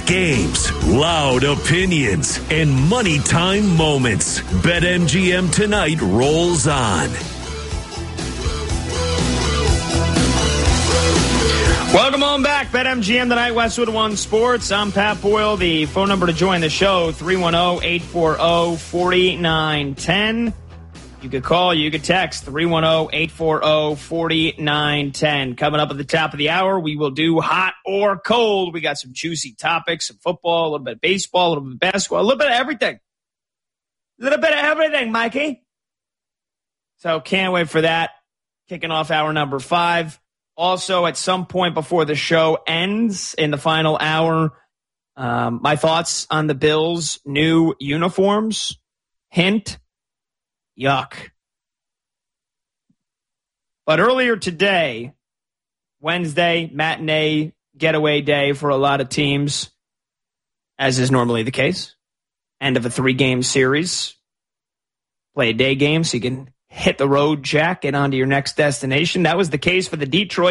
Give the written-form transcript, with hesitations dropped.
games, loud opinions, and money time moments. BetMGM tonight rolls on. Welcome on back. BetMGM tonight, Westwood One Sports. I'm Pat Boyle. The phone number to join the show, 310-840-4910. You could call, you could text, 310-840-4910. Coming up at the top of the hour, we will do hot or cold. We got some juicy topics, some football, a little bit of baseball, a little bit of basketball, a little bit of everything. A little bit of everything, Mikey. So can't wait for that. Kicking off hour number 5. Also, at some point before the show ends in the final hour, my thoughts on the Bills' new uniforms. Hint, yuck. But earlier today, Wednesday, matinee getaway day for a lot of teams, as is normally the case. End of a 3-game series. Play a day game so you can hit the road, Jack, get onto your next destination. That was the case for the Detroit